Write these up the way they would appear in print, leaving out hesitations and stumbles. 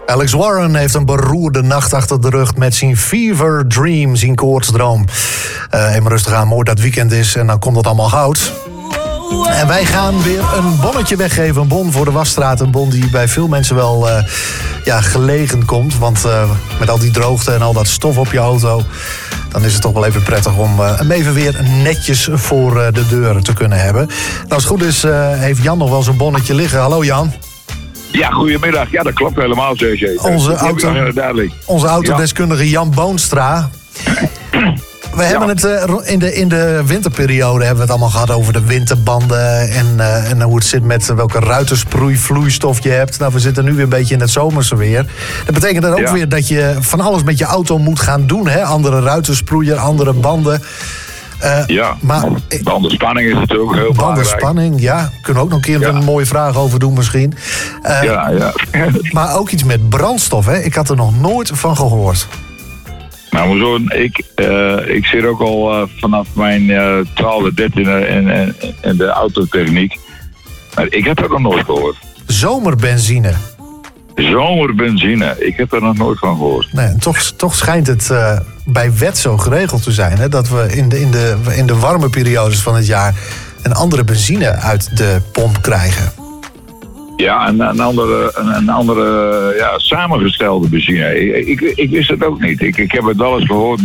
Alex Warren heeft een beroerde nacht achter de rug met zijn fever dream, zijn koortsdroom. Even rustig aan, mooi dat het weekend is en dan komt het allemaal goud. En wij gaan weer een bonnetje weggeven, een bon voor de wasstraat. Een bon die bij veel mensen wel gelegen komt. Want met al die droogte en al dat stof op je auto, dan is het toch wel even prettig om hem even weer netjes voor de deuren te kunnen hebben. Nou, als het goed is, heeft Jan nog wel zo'n bonnetje liggen. Hallo Jan. Ja, goedemiddag. Ja, dat klopt helemaal, Sergej. Onze autodeskundige Jan Boonstra. We hebben het in de winterperiode hebben we het allemaal gehad over de winterbanden en hoe het zit met welke ruitersproeivloeistof je hebt. Nou, we zitten nu weer een beetje in het zomerse weer. Dat betekent dan ook weer dat je van alles met je auto moet gaan doen, hè? Andere ruitersproeier, andere banden. Maar bandenspanning is natuurlijk heel belangrijk. Bandenspanning, ja. Kunnen we ook nog een keer een mooie vraag over doen misschien. Maar ook iets met brandstof, hè? Ik had er nog nooit van gehoord. Nou, mijn zoon, ik zit ook al vanaf mijn 12e, 13e in de autotechniek. Maar ik heb er nog nooit gehoord. Zomerbenzine. Zomerbenzine, ik heb er nog nooit van gehoord. Nee, toch schijnt het bij wet zo geregeld te zijn, hè, dat we in de warme periodes van het jaar een andere benzine uit de pomp krijgen. Ja, een andere samengestelde benzine. Ik wist het ook niet. Ik heb het wel eens gehoord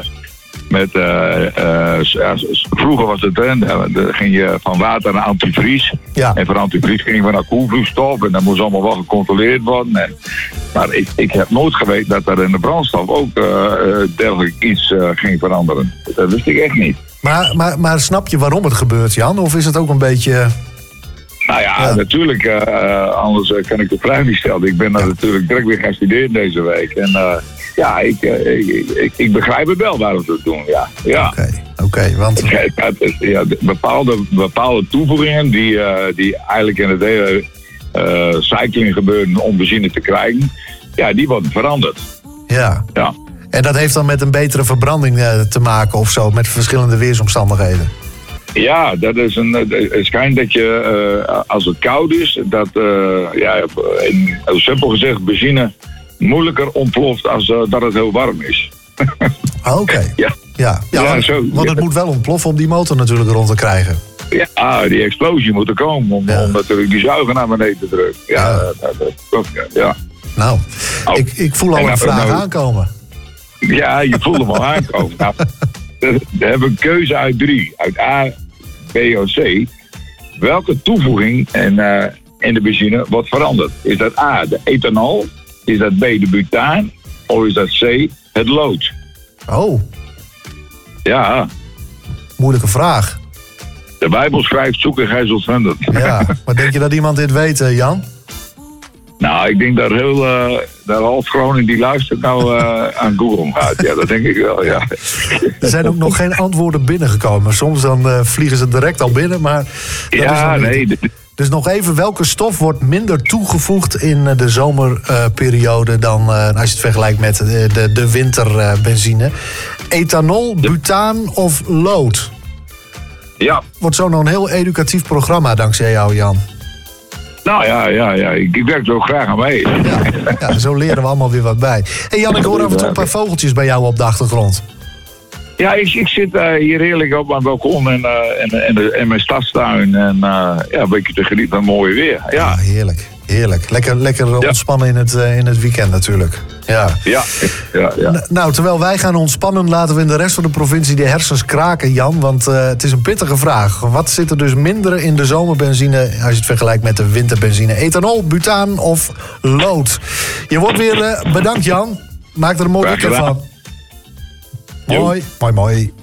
vroeger was het dan ging je van water naar antivries. Ja. En van antivries ging je naar koelvloeistof. En dat moest allemaal wel gecontroleerd worden. Maar ik heb nooit geweten dat er in de brandstof ook dergelijk iets ging veranderen. Dat wist ik echt niet. Maar snap je waarom het gebeurt, Jan? Of is het ook een beetje... Nou ja, natuurlijk. Anders kan ik de vraag niet stellen. Ik ben natuurlijk direct weer gaan studeren deze week. En ik begrijp het wel waarom ze het doen. Ja. Oké, want... Bepaalde toevoegingen die eigenlijk in het hele cycling gebeuren om benzine te krijgen, die worden veranderd. Ja. En dat heeft dan met een betere verbranding te maken of zo, met verschillende weersomstandigheden? Ja, dat is het schijnt dat je, als het koud is, dat, simpel gezegd, benzine moeilijker ontploft als dat het heel warm is. Oké. Want het moet wel ontploffen om die motor natuurlijk rond te krijgen. Ja, die explosie moet er komen om natuurlijk die zuiger naar beneden te drukken. Ja. Nou, ik voel al een vraag aankomen. Ja, je voelt hem al aankomen. Nou, we hebben een keuze uit 3. Uit A, B of C. Welke toevoeging in de benzine wordt veranderd? Is dat A, de ethanol? Is dat B, de butaan? Of is dat C, het lood? Oh. Ja. Moeilijke vraag. De Bijbel schrijft, zoek en gij zult vinden. Ja, maar denk je dat iemand dit weet, Jan? Nou, ik denk dat half Groningen die luistert nou aan Google gaat. Ja, dat denk ik wel, ja. Er zijn ook nog geen antwoorden binnengekomen. Soms dan vliegen ze direct al binnen, maar... Dus nog even, welke stof wordt minder toegevoegd in de zomerperiode dan als je het vergelijkt met de winterbenzine? Ethanol, butaan of lood? Ja. Wordt zo nog een heel educatief programma dankzij jou, Jan. Nou ja. Ik werk er ook graag aan mee. Ja, zo leren we allemaal weer wat bij. Hey Jan, ik hoor af en toe een paar vogeltjes bij jou op de achtergrond. Ja, ik zit hier heerlijk op mijn balkon en mijn stadstuin. En een beetje te genieten van mooie weer. Ja, heerlijk. Lekker ontspannen in het weekend natuurlijk. Ja. Nou, terwijl wij gaan ontspannen, laten we in de rest van de provincie de hersens kraken, Jan. Want het is een pittige vraag. Wat zit er dus minder in de zomerbenzine als je het vergelijkt met de winterbenzine? Ethanol, butaan of lood? Je wordt weer bedankt, Jan. Maak er een mooi weekend van. Mooi.